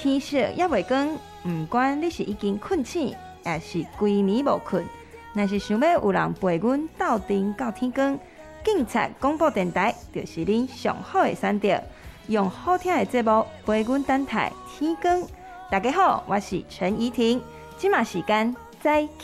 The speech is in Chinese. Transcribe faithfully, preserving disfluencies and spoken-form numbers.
天色也袂光，不管你是已经困醒，还是规暝无困，若是想要有人陪阮斗阵到天光，警察广播电台就是恁上好的选择。用好听的节目陪阮等待天光。大家好，我是陈怡婷，今嘛时间再见。